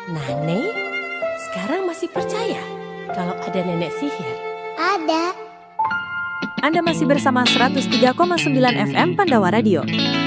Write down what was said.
Nane, sekarang masih percaya kalau ada nenek sihir? Ada. Anda masih bersama 103,9 FM Pandawa Radio.